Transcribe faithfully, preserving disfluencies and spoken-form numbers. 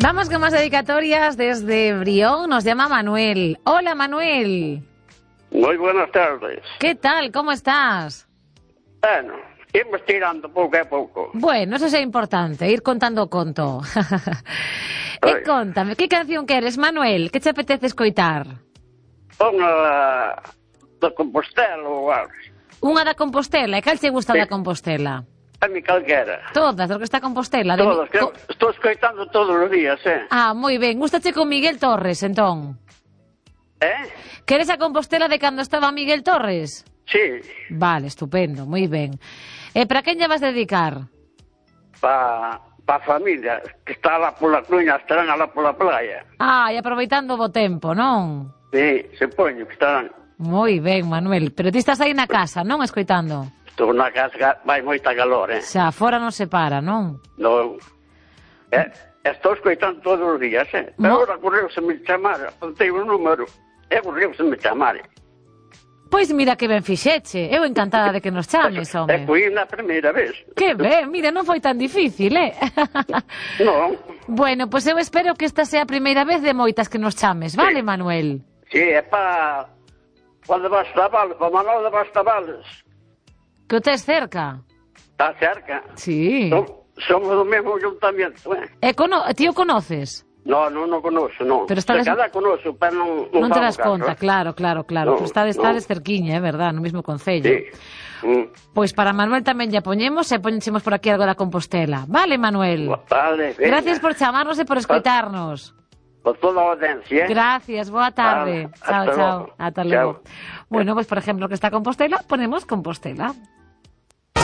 Vamos con más dedicatorias desde Brión. Nos llama Manuel. Hola, Manuel. Muy buenas tardes. ¿Qué tal? ¿Cómo estás? Bueno, imos tirando pouco a pouco. Bueno, eso é importante, ir contando o conto. E contame, que canción queres, Manuel? Que te apetece escoitar? Unha da Compostela ou algo. Unha da Compostela, e cal te gusta Sí. da Compostela? A mi calquera. Todas, do que está a Compostela. De Todos, mi... que co... estou escoitando todos os días, eh? Ah, moi ben, gústache con Miguel Torres, entón. Eh? Queres a Compostela de cando estaba Miguel Torres? Sí, Vale, estupendo, moi ben. E para quen lle vas dedicar? pa, pa familia, que está lá pola Cluña, estarán lá pola playa. Ah, e aproveitando o bo tempo, non? Sí, se poño que estarán. Moi ben, Manuel, pero ti estás aí na casa, non, escoitando? Estou na casa, vai moita calor, eh? Xa, fora non se para, non? Non. Eh, estou escoitando todos os días, eh? Pero Mo- agora correu-se-me chamar, apontei o número, e correu-se-me chamar. Pois mira que ben fixeche, eu encantada de que nos chames, E home. fui na primeira vez. Que ben, mira, non foi tan difícil, eh? Non. Bueno, pois eu espero que esta sea a primeira vez de moitas que nos chames, vale, Sí. Manuel? Sí, é para... Para Bastavales, para Manuel de Bastavales. Que o tes cerca? Está cerca. Sí. Som- Somos do mesmo ayuntamiento, eh? E cono... ti o conoces? No, non o conozco, non. Pero estades- Se cada conozco, pero non... Non te famo das caso, conta, eh. claro, claro, claro. No, Pero estades, no. estades cerquiña, é verdad, no mesmo concello. Sí. Mm. Pois para Manuel tamén lle poñemos e poñemos por aquí algo da Compostela. Vale, Manuel? Vale, venga. Gracias por chamarnos e por escoitarnos. Por toda a audiencia, eh? Gracias, boa tarde. Vale, Chao, hasta chao. luego. Hasta Chao. luego. Bueno, pues por ejemplo, que está Compostela, ponemos Compostela.